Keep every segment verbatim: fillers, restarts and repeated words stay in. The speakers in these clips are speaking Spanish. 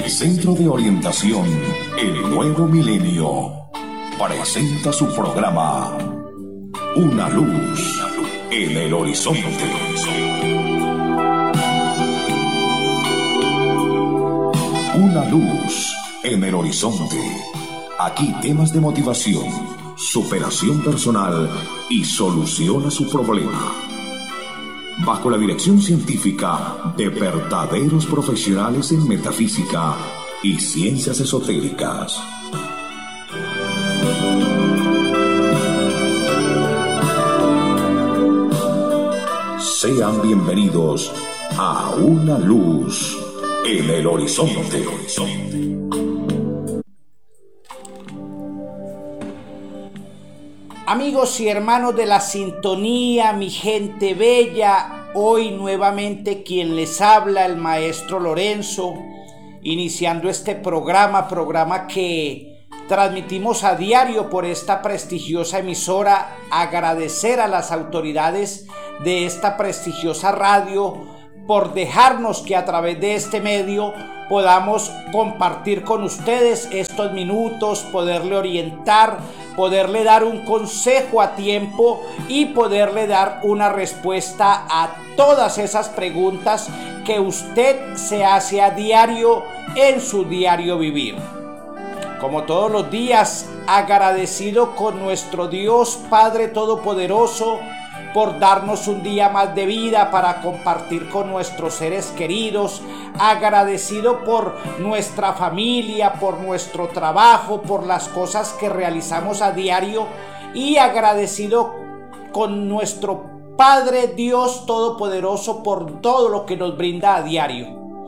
El Centro de Orientación El Nuevo Milenio presenta su programa Una Luz en el Horizonte. Una luz en el horizonte. Aquí temas de motivación, superación personal y solución a su problema. Bajo la dirección científica de verdaderos profesionales en metafísica y ciencias esotéricas. Sean bienvenidos a Una Luz en el Horizonte. Amigos y hermanos de la sintonía, mi gente bella, hoy nuevamente quien les habla, el maestro Lorenzo, iniciando este programa, programa que transmitimos a diario por esta prestigiosa emisora. Agradecer a las autoridades de esta prestigiosa radio por dejarnos que a través de este medio podamos compartir con ustedes estos minutos, poderle orientar, poderle dar un consejo a tiempo y poderle dar una respuesta a todas esas preguntas que usted se hace a diario en su diario vivir. Como todos los días, agradecido con nuestro Dios Padre Todopoderoso por darnos un día más de vida para compartir con nuestros seres queridos, agradecido por nuestra familia, por nuestro trabajo, por las cosas que realizamos a diario y agradecido con nuestro Padre Dios Todopoderoso por todo lo que nos brinda a diario.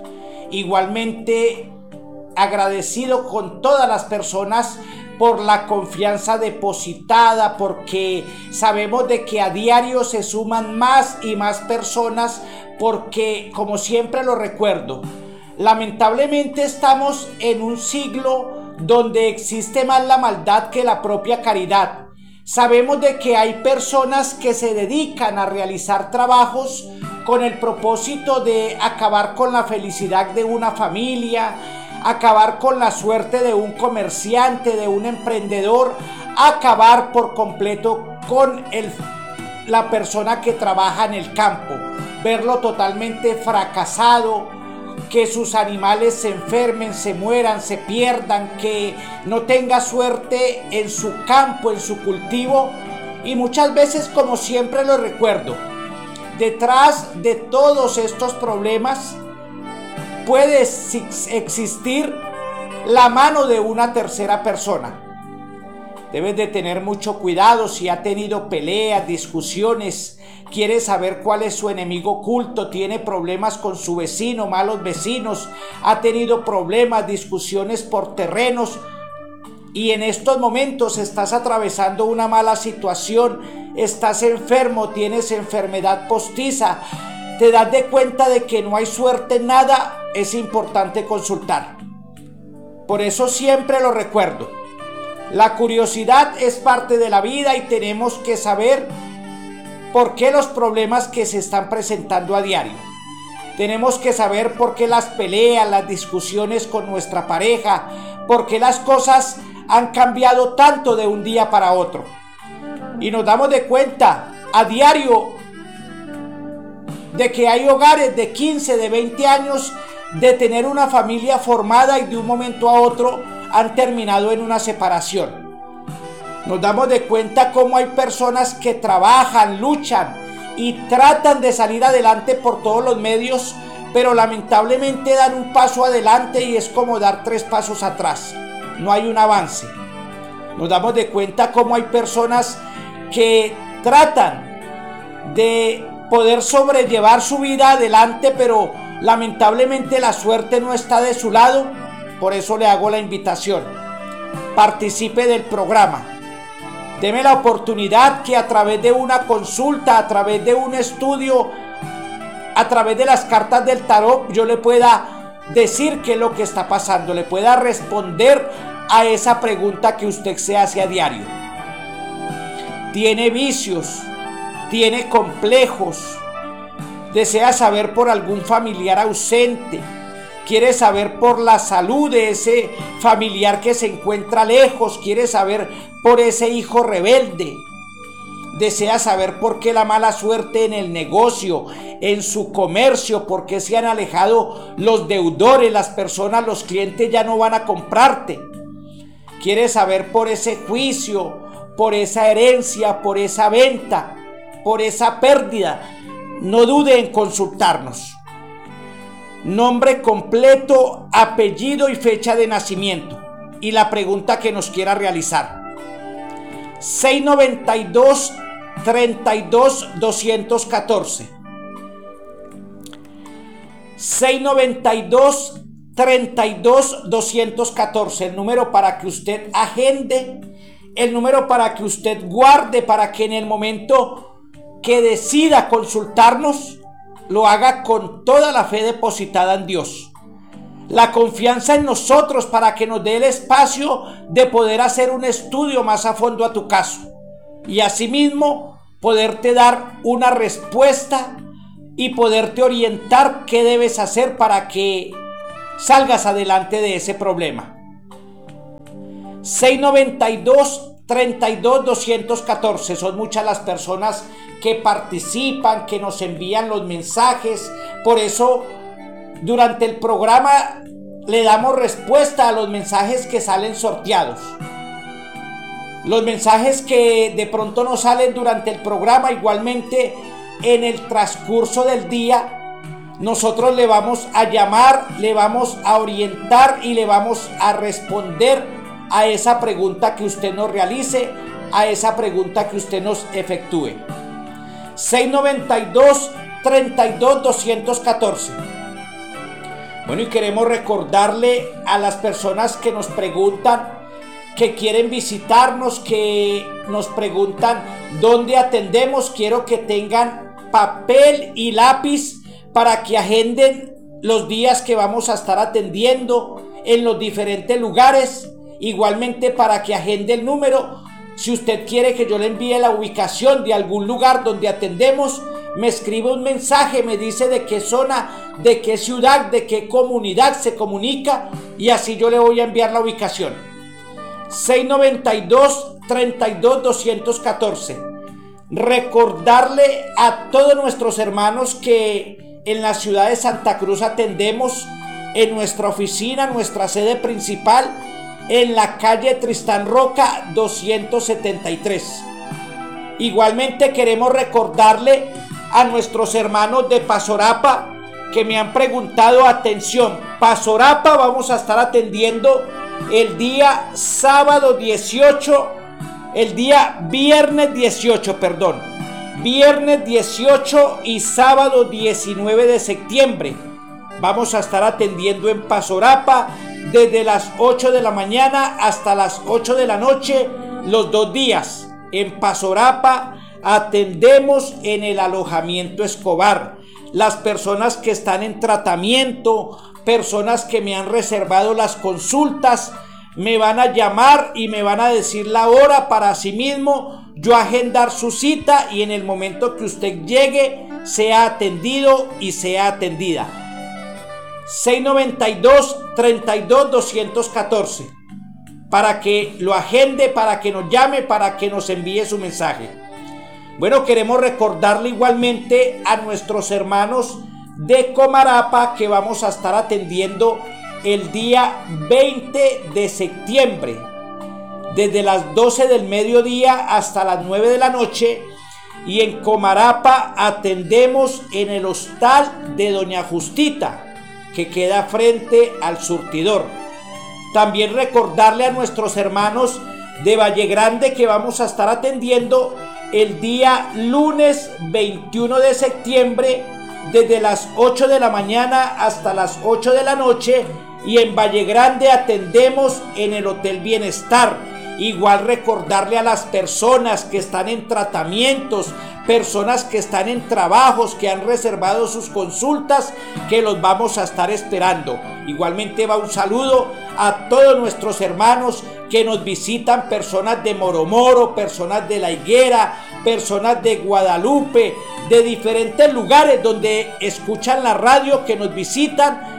Igualmente agradecido con todas las personas por la confianza depositada, porque sabemos de que a diario se suman más y más personas, porque como siempre lo recuerdo, lamentablemente estamos en un siglo donde existe más la maldad que la propia caridad. Sabemos de que hay personas que se dedican a realizar trabajos con el propósito de acabar con la felicidad de una familia, acabar con la suerte de un comerciante, de un emprendedor, acabar por completo con el, la persona que trabaja en el campo, verlo totalmente fracasado, que sus animales se enfermen, se mueran, se pierdan, que no tenga suerte en su campo, en su cultivo. Y muchas veces, como siempre lo recuerdo, detrás de todos estos problemas puede existir la mano de una tercera persona. Debes de tener mucho cuidado si ha tenido peleas, discusiones, quiere saber cuál es su enemigo oculto, tiene problemas con su vecino, malos vecinos, ha tenido problemas, discusiones por terrenos y en estos momentos estás atravesando una mala situación, estás enfermo, tienes enfermedad postiza, te das de cuenta de que no hay suerte en nada, es importante consultar. Por eso siempre lo recuerdo. La curiosidad es parte de la vida y tenemos que saber por qué los problemas que se están presentando a diario. Tenemos que saber por qué las peleas, las discusiones con nuestra pareja, por qué las cosas han cambiado tanto de un día para otro. Y nos damos de cuenta a diario de que hay hogares de quince, de veinte años de tener una familia formada y de un momento a otro han terminado en una separación. Nos damos de cuenta cómo hay personas que trabajan, luchan y tratan de salir adelante por todos los medios, pero lamentablemente dan un paso adelante y es como dar tres pasos atrás. No hay un avance. Nos damos de cuenta cómo hay personas que tratan de poder sobrellevar su vida adelante, pero lamentablemente la suerte no está de su lado. Por eso le hago la invitación: participe del programa, deme la oportunidad que a través de una consulta, a través de un estudio, a través de las cartas del tarot, yo le pueda decir qué es lo que está pasando, le pueda responder a esa pregunta que usted se hace a diario. Tiene vicios, tiene complejos, desea saber por algún familiar ausente, quiere saber por la salud de ese familiar que se encuentra lejos, quiere saber por ese hijo rebelde, desea saber por qué la mala suerte en el negocio, en su comercio, por qué se han alejado los deudores, las personas, los clientes ya no van a comprarte. Quiere saber por ese juicio, por esa herencia, por esa venta, por esa pérdida. No dude en consultarnos. Nombre completo, apellido y fecha de nacimiento. Y la pregunta que nos quiera realizar. seis noventa y dos, treinta y dos, doscientos catorce. seis noventa y dos, treinta y dos, doscientos catorce. El número para que usted agende, el número para que usted guarde, para que en el momento que decida consultarnos, lo haga con toda la fe depositada en Dios. La confianza en nosotros para que nos dé el espacio de poder hacer un estudio más a fondo a tu caso. Y asimismo poderte dar una respuesta y poderte orientar qué debes hacer para que salgas adelante de ese problema. seis noventa y dos, treinta y dos, doscientos catorce. Son muchas las personas que participan, que nos envían los mensajes. Por eso durante el programa le damos respuesta a los mensajes que salen sorteados. Los mensajes que de pronto no salen durante el programa, igualmente en el transcurso del día, nosotros le vamos a llamar, le vamos a orientar y le vamos a responder a esa pregunta que usted nos realice, a esa pregunta que usted nos efectúe. seis noventa y dos, treinta y dos, doscientos catorce. Bueno, y queremos recordarle a las personas que nos preguntan, que quieren visitarnos, que nos preguntan dónde atendemos. Quiero que tengan papel y lápiz para que agenden los días que vamos a estar atendiendo en los diferentes lugares. Igualmente para que agende el número. Si usted quiere que yo le envíe la ubicación de algún lugar donde atendemos, me escribe un mensaje, me dice de qué zona, de qué ciudad, de qué comunidad se comunica, y así yo le voy a enviar la ubicación. seis noventa y dos, treinta y dos, doscientos catorce. Recordarle a todos nuestros hermanos que en la ciudad de Santa Cruz atendemos en nuestra oficina, nuestra sede principal, en la calle Tristán Roca doscientos setenta y tres. Igualmente queremos recordarle a nuestros hermanos de Pasorapa que me han preguntado, atención, Pasorapa vamos a estar atendiendo el día sábado dieciocho, el día viernes dieciocho, perdón, viernes dieciocho y sábado diecinueve de septiembre. Vamos a estar atendiendo en Pasorapa desde las ocho de la mañana hasta las ocho de la noche, los dos días. En Pasorapa atendemos en el alojamiento Escobar. Las personas que están en tratamiento, personas que me han reservado las consultas, me van a llamar y me van a decir la hora para asimismo yo agendar su cita y en el momento que usted llegue sea atendido y sea atendida. seis noventa y dos, treinta y dos, doscientos catorce. Para que lo agende, para que nos llame, para que nos envíe su mensaje. Bueno, queremos recordarle igualmente a nuestros hermanos de Comarapa que vamos a estar atendiendo el día veinte de septiembre, desde las doce del mediodía hasta las nueve de la noche. Y en Comarapa atendemos en el hostal de Doña Justita, que queda frente al surtidor. También recordarle a nuestros hermanos de Valle Grande que vamos a estar atendiendo el día lunes veintiuno de septiembre desde las ocho de la mañana hasta las ocho de la noche, y en Valle Grande atendemos en el Hotel Bienestar. Igual recordarle a las personas que están en tratamientos, personas que están en trabajos, que han reservado sus consultas, que los vamos a estar esperando. Igualmente va un saludo a todos nuestros hermanos que nos visitan, personas de Moromoro, personas de La Higuera, personas de Guadalupe, de diferentes lugares donde escuchan la radio, que nos visitan.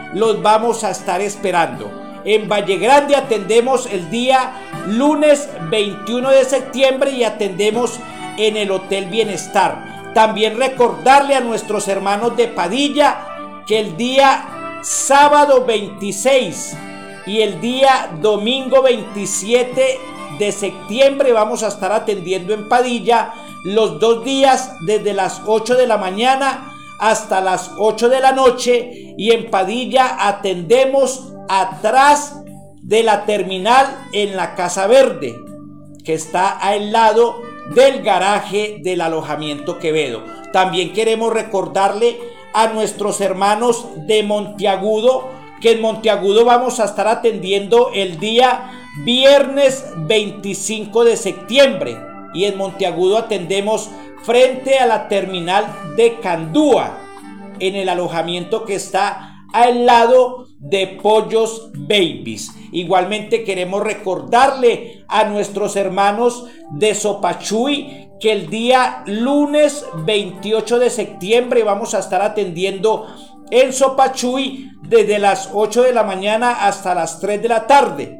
los vamos a estar esperando. En Valle Grande atendemos el día lunes veintiuno de septiembre y atendemos en el Hotel Bienestar. También recordarle a nuestros hermanos de Padilla que el día sábado veintiséis y el día domingo veintisiete de septiembre vamos a estar atendiendo en Padilla los dos días desde las ocho de la mañana hasta las ocho de la noche, y en Padilla atendemos atrás de la terminal en la Casa Verde, que está al lado del garaje del alojamiento Quevedo. También queremos recordarle a nuestros hermanos de Monteagudo que en Monteagudo vamos a estar atendiendo el día viernes veinticinco de septiembre, y en Monteagudo atendemos frente a la terminal de Candúa, en el alojamiento que está al lado de Pollos Babies. Igualmente queremos recordarle a nuestros hermanos de Sopachuy que el día lunes veintiocho de septiembre vamos a estar atendiendo en Sopachuy desde las ocho de la mañana hasta las tres de la tarde.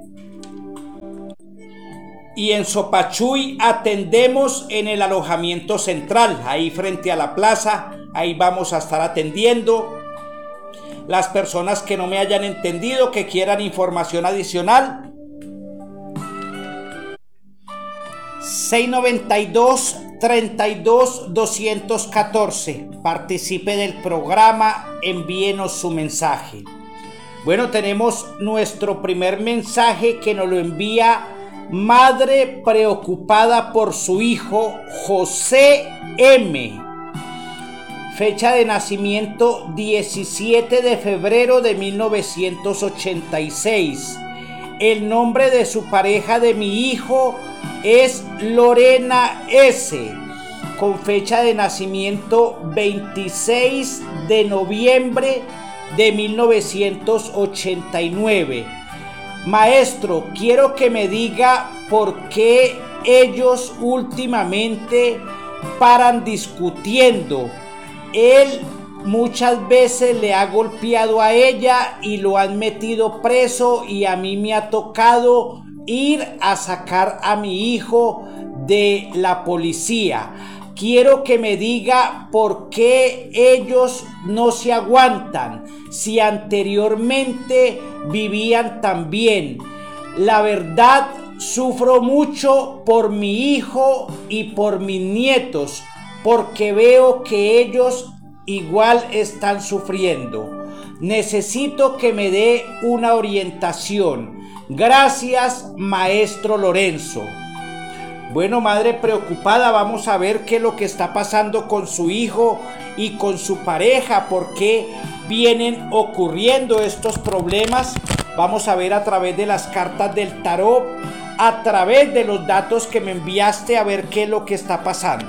Y en Sopachuy atendemos en el alojamiento central, ahí frente a la plaza. Ahí vamos a estar atendiendo. Las personas que no me hayan entendido, que quieran información adicional, seis noventa y dos, treinta y dos, doscientos catorce. Participe del programa, envíenos su mensaje. Bueno, tenemos nuestro primer mensaje que nos lo envía madre preocupada por su hijo José M. Fecha de nacimiento diecisiete de febrero de mil novecientos ochenta y seis. El nombre de su pareja de mi hijo es Lorena S. Con fecha de nacimiento veintiséis de noviembre de mil novecientos ochenta y nueve. Maestro, quiero que me diga por qué ellos últimamente paran discutiendo. Él muchas veces le ha golpeado a ella y lo han metido preso, y a mí me ha tocado ir a sacar a mi hijo de la policía. Quiero que me diga por qué ellos no se aguantan, si anteriormente vivían tan bien. La verdad, sufro mucho por mi hijo y por mis nietos, porque veo que ellos igual están sufriendo. Necesito que me dé una orientación. Gracias, maestro Lorenzo. Bueno, madre preocupada, vamos a ver qué es lo que está pasando con su hijo y con su pareja, por qué vienen ocurriendo estos problemas. Vamos a ver a través de las cartas del tarot, a través de los datos que me enviaste, a ver qué es lo que está pasando.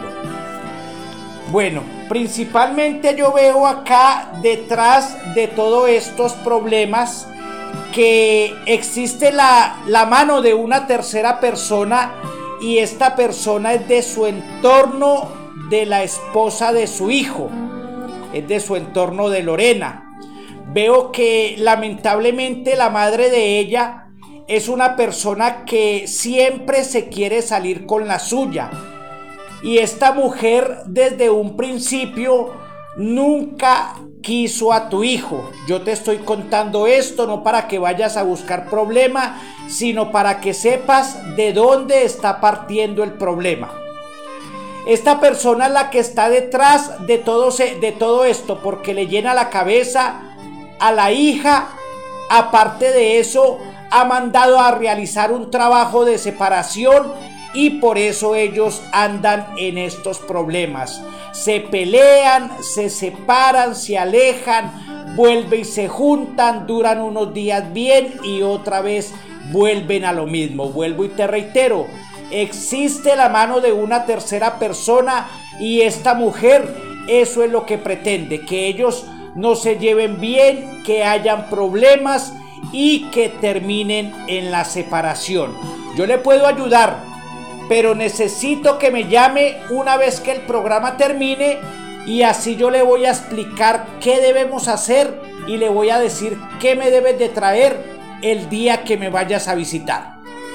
Bueno, principalmente yo veo acá detrás de todos estos problemas que existe la, la mano de una tercera persona, y esta persona es de su entorno, de la esposa de su hijo, es de su entorno de Lorena. Veo que lamentablemente la madre de ella es una persona que siempre se quiere salir con la suya, y esta mujer desde un principio nunca quiso a tu hijo. Yo te estoy contando esto no para que vayas a buscar problema, sino para que sepas de dónde está partiendo el problema. Esta persona es la que está detrás de todo, de todo esto, porque le llena la cabeza a la hija. Aparte de eso, ha mandado a realizar un trabajo de separación, y por eso ellos andan en estos problemas. Se pelean, se separan, se alejan, vuelven y se juntan, duran unos días bien y otra vez vuelven a lo mismo. Vuelvo y te reitero, existe la mano de una tercera persona, y esta mujer eso es lo que pretende, que ellos no se lleven bien, que hayan problemas y que terminen en la separación. Yo le puedo ayudar, pero necesito que me llame una vez que el programa termine, y así yo le voy a explicar qué debemos hacer y le voy a decir qué me debes de traer el día que me vayas a visitar.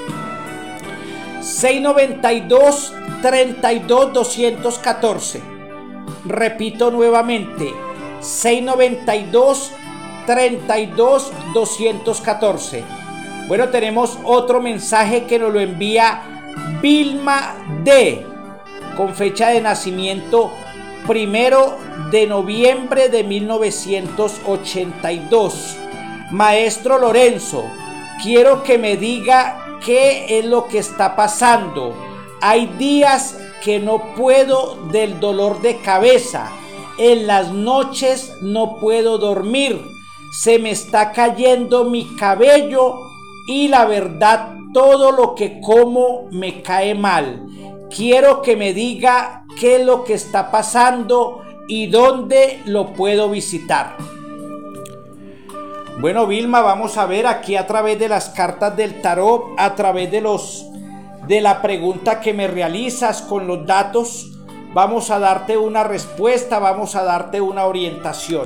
seis noventa y dos, treinta y dos, doscientos catorce. Repito nuevamente, seis noventa y dos, treinta y dos, doscientos catorce. Bueno, tenemos otro mensaje que nos lo envía Vilma D, con fecha de nacimiento primero de noviembre de mil novecientos ochenta y dos. Maestro Lorenzo, quiero que me diga qué es lo que está pasando. Hay días que no puedo del dolor de cabeza. En las noches no puedo dormir. Se me está cayendo mi cabello y la verdad todo lo que como me cae mal. Quiero que me diga qué es lo que está pasando y dónde lo puedo visitar. Bueno, Vilma, vamos a ver aquí a través de las cartas del tarot, a través de los de la pregunta que me realizas con los datos, vamos a darte una respuesta, vamos a darte una orientación.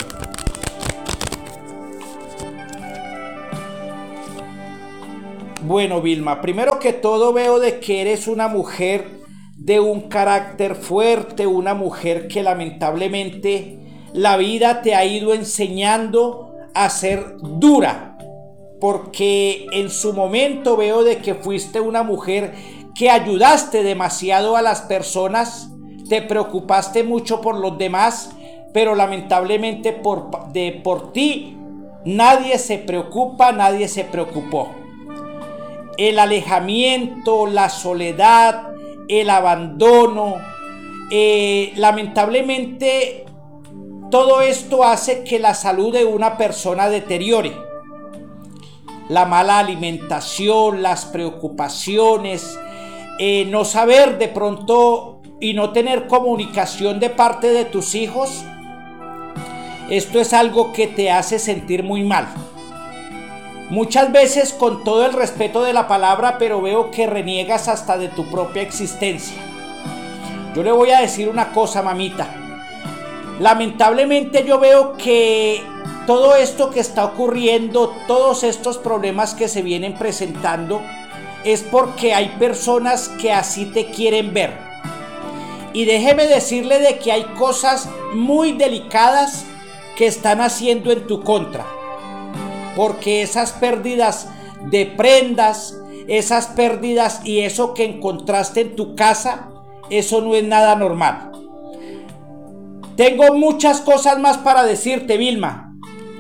Bueno, Vilma, primero que todo veo de que eres una mujer de un carácter fuerte, una mujer que lamentablemente la vida te ha ido enseñando a ser dura, porque en su momento veo de que fuiste una mujer que ayudaste demasiado a las personas, te preocupaste mucho por los demás, pero lamentablemente por, de, por ti nadie se preocupa, nadie se preocupó. El alejamiento, la soledad, el abandono, eh, lamentablemente todo esto hace que la salud de una persona deteriore. La mala alimentación, las preocupaciones, eh, no saber de pronto y no tener comunicación de parte de tus hijos, esto es algo que te hace sentir muy mal. Muchas veces con todo el respeto de la palabra, pero veo que reniegas hasta de tu propia existencia. Yo le voy a decir una cosa, mamita. Lamentablemente yo veo que todo esto que está ocurriendo, todos estos problemas que se vienen presentando, es porque hay personas que así te quieren ver. Y déjeme decirle de que hay cosas muy delicadas que están haciendo en tu contra. Porque esas pérdidas de prendas, esas pérdidas y eso que encontraste en tu casa, eso no es nada normal. Tengo muchas cosas más para decirte, Vilma,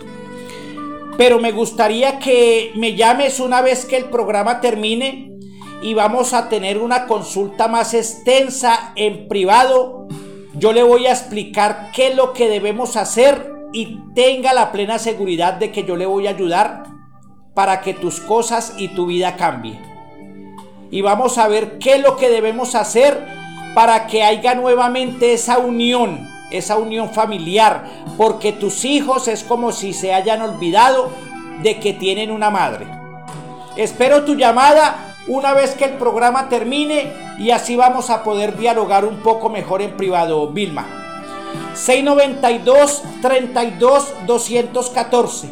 pero me gustaría que me llames una vez que el programa termine y vamos a tener una consulta más extensa en privado. Yo le voy a explicar qué es lo que debemos hacer y tenga la plena seguridad de que yo le voy a ayudar para que tus cosas y tu vida cambie. Y vamos a ver qué es lo que debemos hacer para que haya nuevamente esa unión, esa unión familiar, porque tus hijos es como si se hayan olvidado de que tienen una madre. Espero tu llamada una vez que el programa termine y así vamos a poder dialogar un poco mejor en privado, Vilma. seis noventa y dos, treinta y dos, doscientos catorce.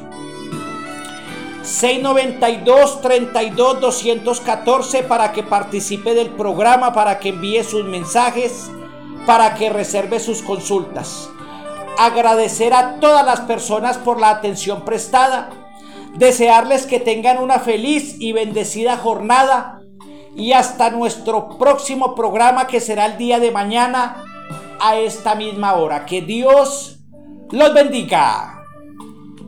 seis noventa y dos, treinta y dos, doscientos catorce para que participe del programa, para que envíe sus mensajes, para que reserve sus consultas. Agradecer a todas las personas por la atención prestada, desearles que tengan una feliz y bendecida jornada y hasta nuestro próximo programa que será el día de mañana a esta misma hora. Que Dios los bendiga.